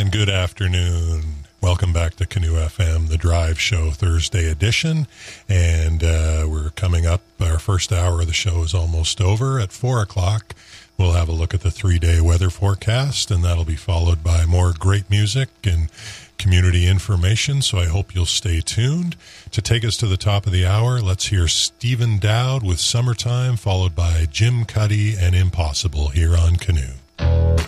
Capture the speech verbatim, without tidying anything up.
and good afternoon. Welcome back to Canoe F M, the Drive Show Thursday edition. And uh, we're coming up. Our first hour of the show is almost over. At four o'clock, we'll have a look at the three-day weather forecast, and that'll be followed by more great music and community information, so I hope you'll stay tuned. To take us to the top of the hour, let's hear Stephen Dowd with Summertime, followed by Jim Cuddy and Impossible here on Canoe.